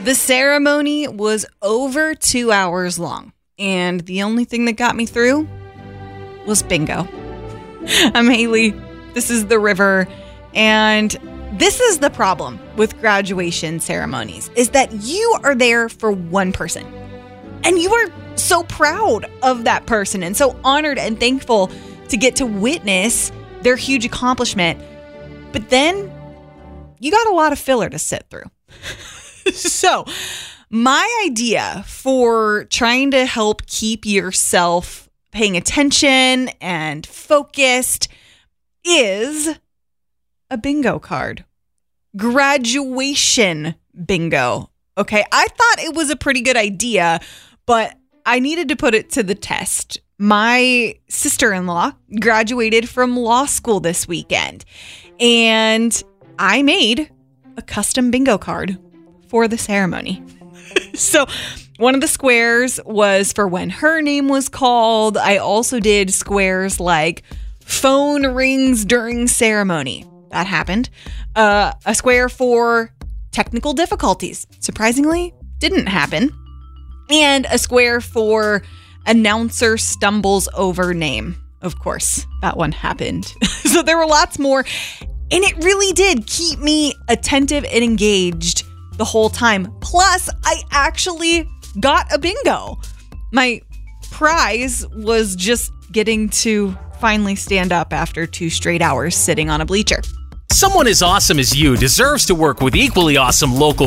The ceremony was over 2 hours long, and the only thing that got me through was bingo. I'm Haley. This is The River, and this is the problem with graduation ceremonies, is that you are there for one person, and you are so proud of that person and so honored and thankful to get to witness their huge accomplishment. But then you got a lot of filler to sit through. So my idea for trying to help keep yourself paying attention and focused is a bingo card. Graduation bingo. Okay, I thought it was a pretty good idea, but I needed to put it to the test. My sister-in-law graduated from law school this weekend, and I made a custom bingo card for the ceremony. So one of the squares was for when her name was called. I also did squares like phone rings during ceremony. That happened. A square for technical difficulties. Surprisingly, didn't happen. And a square for announcer stumbles over name. Of course, that one happened. So there were lots more. And it really did keep me attentive and engaged the whole time. Plus, I actually got a bingo. My prize was just getting to finally stand up after 2 straight hours sitting on a bleacher. Someone as awesome as you deserves to work with equally awesome local